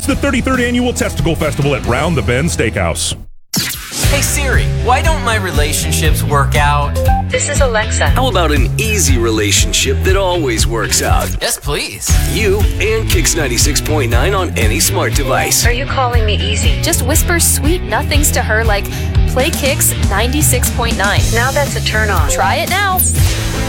It's the 33rd Annual Testicle Festival at Round the Bend Steakhouse. Hey Siri, why don't my relationships work out? This is Alexa. How about an easy relationship that always works out? Yes, please. You and Kix 96.9 on any smart device. Are you calling me easy? Just whisper sweet nothings to her like, play Kix 96.9. Now that's a turn on. Try it now.